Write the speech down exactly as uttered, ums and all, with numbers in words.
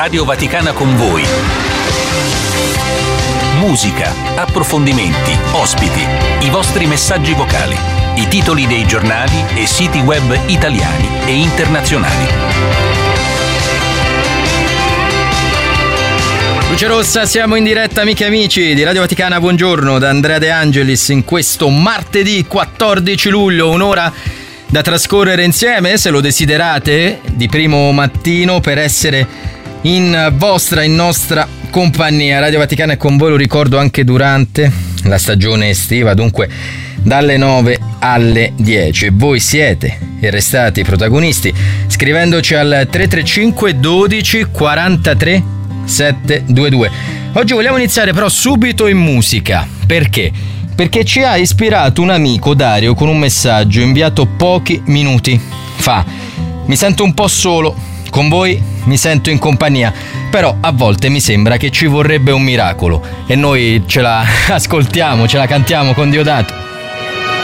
Radio Vaticana con voi. Musica, approfondimenti, ospiti, i vostri messaggi vocali, i titoli dei giornali e siti web italiani e internazionali. Luce Rossa, siamo in diretta, amiche e amici di Radio Vaticana. Buongiorno da Andrea De Angelis in questo martedì quattordici luglio, un'ora da trascorrere insieme, se lo desiderate, di primo mattino per essere in vostra, in nostra compagnia. Radio Vaticana è con voi, lo ricordo, anche durante la stagione estiva, dunque dalle nove alle dieci. E voi siete e restate i protagonisti scrivendoci al tre tre cinque dodici quarantatré settecentoventidue. Oggi vogliamo iniziare però subito in musica. Perché? Perché ci ha ispirato un amico, Dario, con un messaggio inviato pochi minuti fa. Mi sento un po' solo, con voi mi sento in compagnia, però a volte mi sembra che ci vorrebbe un miracolo e noi ce la ascoltiamo, ce la cantiamo con Diodato.